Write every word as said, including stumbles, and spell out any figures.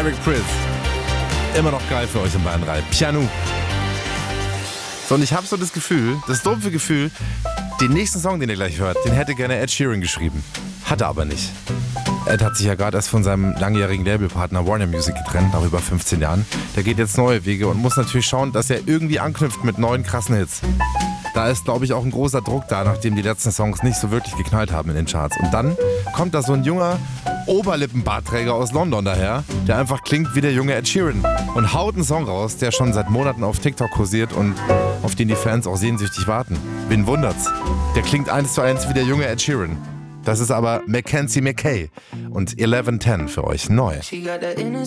Eric Prydz. Immer noch geil für euch im Bayern drei. Piano. So, und ich habe so das Gefühl, das dumpfe Gefühl, den nächsten Song, den ihr gleich hört, den hätte gerne Ed Sheeran geschrieben. Hat er aber nicht. Ed hat sich ja gerade erst von seinem langjährigen Labelpartner Warner Music getrennt, nach über fünfzehn Jahren. Der geht jetzt neue Wege und muss natürlich schauen, dass er irgendwie anknüpft mit neuen krassen Hits. Da ist, glaube ich, auch ein großer Druck da, nachdem die letzten Songs nicht so wirklich geknallt haben in den Charts. Und dann kommt da so ein junger Oberlippenbartträger aus London daher, der einfach klingt wie der junge Ed Sheeran und haut einen Song raus, der schon seit Monaten auf TikTok kursiert und auf den die Fans auch sehnsüchtig warten. Wen wundert's? Der klingt eins zu eins wie der junge Ed Sheeran. Das ist aber Mackenzie McKay und elf zehn für euch neu.